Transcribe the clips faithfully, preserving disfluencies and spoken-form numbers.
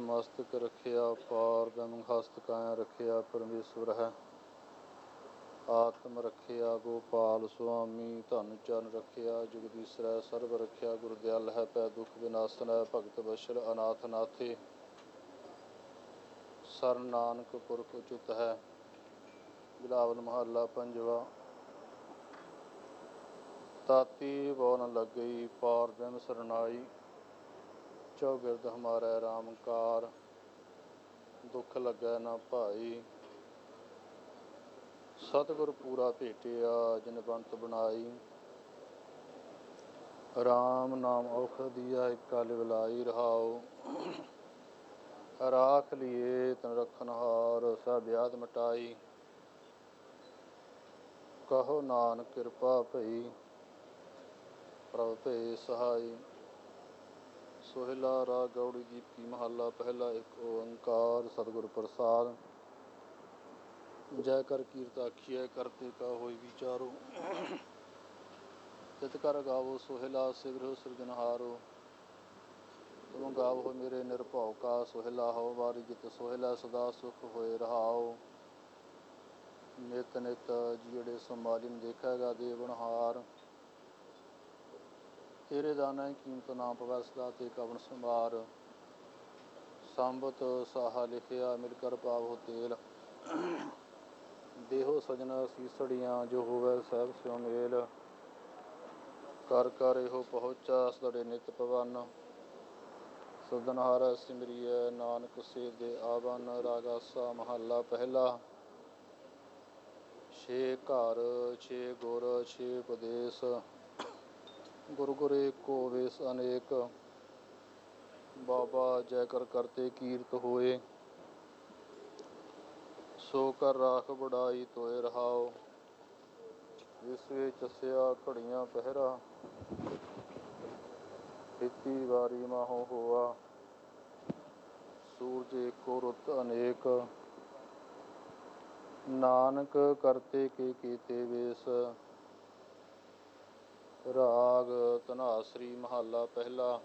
ਮਸਤਕ ਰੱਖਿਆ ਪਾਰ ਬ੍ਰਹਮ ਹਸਤ ਕਾਇਆ ਰੱਖਿਆ ਪਰਮੇਸ਼ਵਰ ਹੈ। ਆਤਮ ਰੱਖਿਆ ਗੋਪਾਲ ਸੁਆਮੀ ਧਨ ਚਰਨ ਰੱਖਿਆ ਜਗਦੀਸ਼ਰੈ ਸਰਬ ਰੱਖਿਆ ਗੁਰਦਿਆਲ ਹੈ ਪੈ ਦੁਖ ਵਿਨਾਸ਼ਨ ਹੈ ਭਗਤ ਬਸ਼ਰ ਅਨਾਥ ਨਾਥੇ ਸਰਨ ਨਾਨਕ ਪੁਰਖ ਉਚਿਤ ਹੈ। ਬਿਲਾਵਲ ਮਹੱਲਾ ਪੰਜਵਾ। ਤਾਤੀ ਬੋ ਨ ਲੱਗਈ ਪਾਰ ਬ੍ਰਹਮ ਸਰਨਾਈ ਚੌਗਿਰਦ ਹਮਾਰੈ ਰਾਮ ਕਾਰ ਦੁੱਖ ਲੱਗੈ ਨਾ ਭਾਈ। ਸਤਿਗੁਰ ਪੂਰਾ ਭੇਟਿਆ ਜਿਨ ਬੰਤ ਬਣਾਈ ਰਾਮ ਨਾਮ ਔਖਦ ਦੀਆ ਏਕਾ ਲਿਵਲਾਈ ਰਹਾਉ। ਰਾਖ ਲੀਏ ਤਨ ਰਖਨਹਾਰ ਸਭ ਵਿਆਧ ਮਟਾਈ ਕਹੋ ਨਾਨਕ ਕਿਰਪਾ ਭਈ ਪ੍ਰਭ ਭਏ ਸਹਾਈ। ਸੋਹਿਲਾ ਰਾਗ ਗੌੜੀ ਦੀਪਕੀ ਮਹੱਲਾ ਪਹਿਲਾ। ਇੱਕ ਓੰਕਾਰ ਸਤਿਗੁਰ ਪ੍ਰਸਾਦ। ਜੈ ਕਰ ਕੀਰਤ ਆਖੀਐ ਕਰਤੇ ਕਾ ਹੋਈ ਵਿਚਾਰੋ ਤਿਤ ਕਰ ਗਾਵੋ ਸੋਹਿਲਾ ਸਿਵਰਹੁ ਸਿਰਜਨਹਾਰੋ। ਤੁਮ ਗਾਵੋ ਮੇਰੇ ਨਿਰਭਉ ਕਾ ਸੋਹਿਲਾ ਹਉ ਵਾਰੀ ਜਿਤ ਸੋਹਿਲਾ ਸਦਾ ਸੁਖ ਹੋਏ ਰਹਾਉ। ਨਿਤ ਨਿਤ ਜੀੜੇ ਸੰਮਾਲਿਨ ਦੇਖੇਗਾ ਦੇਵਨਹਾਰ ਤੇਰੇ ਦਾਨਾ ਕੀਮਤ ਨਾ ਪਵੈ ਸਦਾ ਤੇ ਕਵਣ ਸੰਭਾਰ। ਸੰਬਤ ਸਾਹਾ ਲਿਖਿਆ ਮਿਲ ਕਰ ਪਾਵੋ ਤੇਲ ਦੇਹੋ ਸਜਨ ਸੀਸੜੀਆਂ ਜੋ ਹੋਵੇ ਸਹਿਬ ਸਿਉ ਮੇਲ। ਕਰ ਕਰ ਇਹੋ ਪਹੁੰਚਾ ਸਦੜੇ ਨਿਤ ਪਵਨ ਸਦਨਹਾਰੈ ਸਿਮਰਿਐ ਨਾਨਕ ਸੇ ਦੇ ਆਵਨ। ਰਾਗਾਸਾ ਮਹੱਲਾ ਪਹਿਲਾ। ਛੇ ਘਰ ਛੇ ਗੁਰ ਛੇ ਉਪਦੇਸ ਗੁਰ ਗੁਰ ਏਕੋ ਵੇਸ ਅਨੇਕ। ਬਾਬਾ ਜੈ ਕਰ ਕਰਤੇ ਕੀਰਤ ਹੋਏ ਸੋ ਕਰ ਰਾਖ ਬੜਾਈ ਤੋਏ ਰਹਾਉ। ਵਿਸਵੇ ਚਸਿਆ ਘੜੀਆਂ ਪਹਿਰਾ ਖੇਤੀ ਵਾਰੀ ਮਾਹੋ ਹੋਆ। ਸੂਰਜ ਏਕੋ ਰੁੱਤ ਅਨੇਕ ਨਾਨਕ ਕਰਤੇ ਕੇ ਕੀਤੇ ਵੇਸ। ਰਾਗ ਧਨਾਸਰੀ ਮਹੱਲਾ ਪਹਿਲਾ।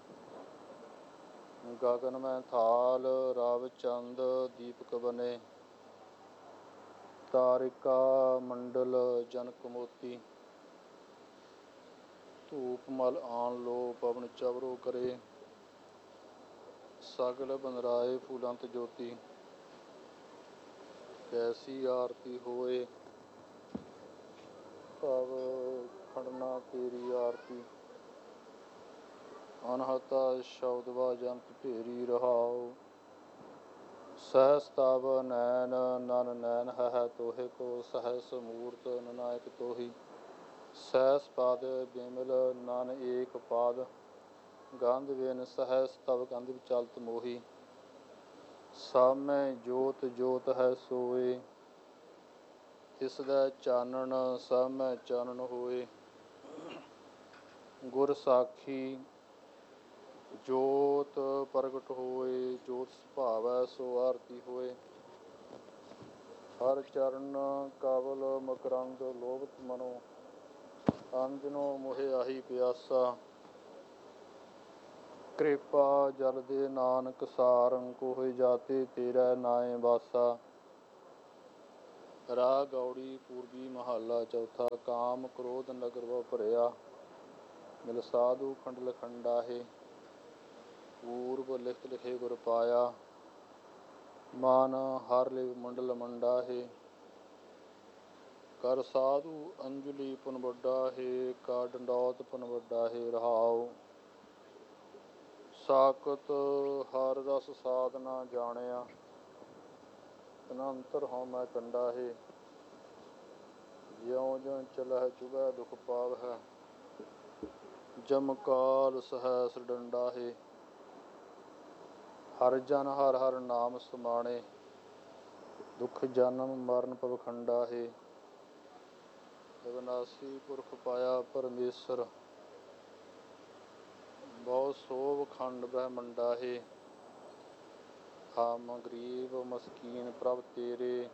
ਗਗਨ ਮੈਂ ਥਾਲ ਰਾਵ ਚੰਦ ਦੀਪਕ ਬਨੇ ਤਾਰਿਕਾ ਮੰਡਲ ਜਨਕ ਮੋਤੀ। ਧੂਪ ਮਲ ਆਨ ਲੋ ਪਵਨ ਚਵਰੋ ਕਰੇ ਸਗਲ ਬੰਦਰਾਏ ਫੁਲੰਤ ਜੋਤੀ। ਕੈਸੀ ਆਰਤੀ ਹੋਏ ਭਵ ਖੰਡਨਾ ਤੇਰੀ ਆਰਤੀ। ਅਨਹਤਾ ਸ਼ਬਦ ਬਾਜੰਤ ਢੇਰੀ ਰਹਾਉ। ਸਹਸ ਤਵ ਨੈਨ ਨਨ ਨੈਨ ਹੈ ਤੋਹਿ ਕੋ ਸਹਸ ਮੂਰਤ ਨਨਾਇਕ ਤੋਹੀ। ਸਹਸ ਪਦ ਬਿਮਲ ਨਨ ਏਕ ਪਾਦ ਗੰਧ ਬਿਨ ਸਹਸ ਤਵ ਗੰਧ ਚਲਤ ਮੋਹੀ। ਸਭ ਮੈਂ ਜੋਤ ਜੋਤ ਹੈ ਸੋਏ ਤਿਸਦਾ ਚਾਨਣ ਸਭ ਮੈਂ ਚਾਨਣ ਹੋਏ। ਗੁਰ ਸਾਖੀ ਜੋਤ ਪ੍ਰਗਟ ਹੋਏ ਜੋਤ ਸੁਭਾਵੈ ਸੋ ਆਰਤੀ ਹੋਏ। ਹਰ ਚਰਨ ਕਵਲ ਮਕਰੰਦ ਲੋਭਤ ਮਨੋ ਅੰਜਨੋ ਮੋਹਿ ਆਹੀ ਪਿਆਸਾ। ਕਿਰਪਾ ਜਲ ਦੇ ਨਾਨਕ ਸਾਰੰ ਕੋਇ ਜਾਤੇ ਤੇਰਾ ਨਾਏ ਵਾਸਾ। ਰਾਗ ਗੌੜੀ ਪੂਰਬੀ ਮਹੱਲਾ ਚੌਥਾ। ਕਾਮ ਕ੍ਰੋਧ ਨਗਰ ਬਹੁ ਭਰਿਆ ਮਿਲ ਸਾਧੂ ਖੰਡਲ ਖੰਡਾਹੇ। ਪੂਰਬ ਲਿਖਤ ਲਿਖੇ ਗੁਰ ਪਾਇਆ ਮਨ ਹਰ ਲਿਵ ਮੰਡਲ ਮੰਡਾਹੇ। ਕਰ ਸਾਧੂ ਅੰਜਲੀ ਪੁਨ ਵੱਡਾਹੇ ਕਾ ਡੰਡੌਤ ਪੁਨ ਵੱਡਾਹੇ ਰਹਾਉ। ਸਾਕਤ ਹਰ ਰਸ ਸਾਧਨਾ ਜਾਣਿਆ ਤਨੰਤਰ ਹਉਮੈ ਕੰਡਾਹੇ। ਜਿਉ ਜਿਉ ਚਲਹਿ ਚੁਭੈ ਦੁਖ ਪਾਵਹਿ ਜਮ ਕਾਲ ਸਹੈਸ ਡੰਡਾਹੇ। ਹਰ ਜਨ ਹਰਿ ਹਰਿ ਨਾਮ ਸਮਾਣੇ ਦੁਖ ਜਨਮ ਮਰਨ ਭਵ ਖੰਡਾਹੇ। ਅਵਿਨਾਸੀ ਪੁਰਖ ਪਾਇਆ ਪਰਮੇਸਰ ਬਹੁ ਸੋਭ ਖੰਡ ਬ੍ਰਹਮੰਡਾਹੇ। ਹਮ ਗਰੀਬ ਮਸਕੀਨ ਪ੍ਰਭ ਤੇਰੇ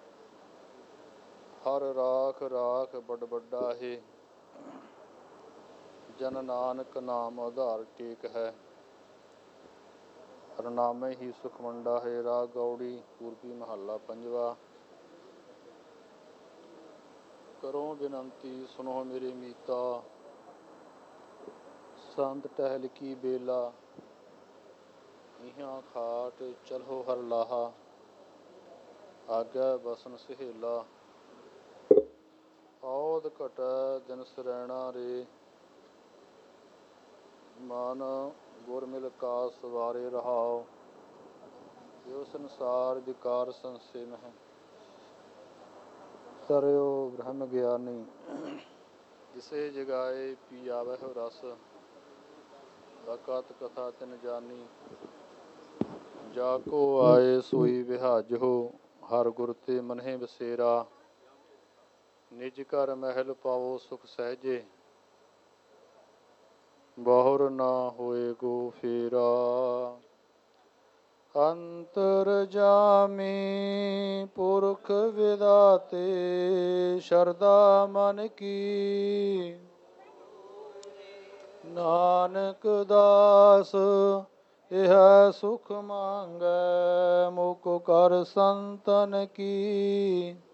ਹਰ ਰਾਖ ਰਾਖ ਬਡ ਵੱਡਾਹੇ। ਜਨ ਨਾਨਕ ਨਾਮ ਆਧਾਰ ਟੇਕ ਹੈ ਹਰਨਾਮੇ ਹੀ ਸੁਖ ਮੰਡਾ ਹੈ। ਰਾਗ ਗੌੜੀ ਪੂਰਬੀ ਮਹੱਲਾ ਪੰਜਵਾ। ਕਰੋ ਬੇਨੰਤੀ ਸੁਣੋ ਮੇਰੇ ਮੀਤਾ, ਸੰਤ ਟਹਿਲ ਕੀ ਬੇਲਾ। ਇਹਾਂ ਖਾਟ ਚਲੋ ਹਰ ਲਾਹਾ, ਆਗੇ ਬਸਨ ਸਹੇਲਾ। ਔਦ ਘਟੈ ਦਿਨ ਸਰੈਣਾ ਰੇ, ਮਨ ਗੁਰ ਮਿਲ ਕਾ ਸਵਾਰੇ ਰਹਾਉ। ਜੋ ਸੰਸਾਰ ਵਿਕਾਰ ਸੰਸੇ ਮਹਿ, ਤਰਿਓ ਬ੍ਰਹਮ ਗਿਆਨੀ। ਜਿਸੇ ਜਗਾਏ ਪੀ ਆਵਹਿ ਰਸ, ਅਕਥ ਕਥਾ ਤਿਨ ਜਾਨੀ। ਜਾ ਕੋ ਆਏ ਸੋਈ ਵਿਹਾਜਹੁ, ਹਰ ਗੁਰ ਤੇ ਮਨਹਿ ਬਸੇਰਾ। ਨਿਜ ਘਰ ਮਹਿਲ ਪਾਵੋ ਸੁਖ ਸਹਿਜੇ, ਬਹੁਰ ਨਾ ਹੋਏ ਗੋ ਫੇਰਾ। ਅੰਤਰਜਾਮੀ ਪੁਰਖ ਵਿਦਾਤੇ, ਸ਼ਰਧਾ ਮਨ ਕੀ। ਨਾਨਕ ਦਾਸ ਇਹ ਸੁਖ ਮੰਗੈ, ਮੁਖ ਕਰ ਸੰਤਨ ਕੀ।